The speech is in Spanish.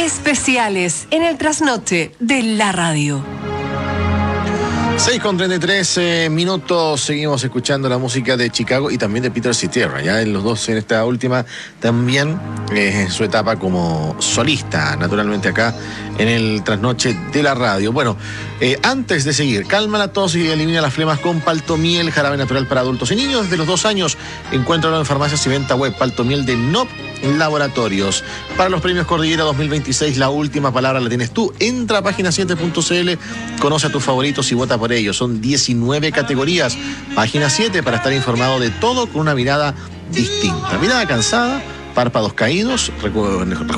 Especiales en el trasnoche de la radio. 6:33 minutos, seguimos escuchando la música de Chicago y también de Peter Cetera, ya en los dos en esta última, también en su etapa como solista, naturalmente acá en el trasnoche de la radio. Bueno, antes de seguir, calma la tos y elimina las flemas con Paltomiel, jarabe natural para adultos y niños de los 2 años. Encuéntralo en farmacias y venta web. Paltomiel de NOP Laboratorios. Para los premios Cordillera 2026, la última palabra la tienes tú. Entra a página7.cl, conoce a tus favoritos y vota por ellos. Son 19 categorías. Página 7 para estar informado de todo con una mirada distinta. Mirada cansada, párpados caídos,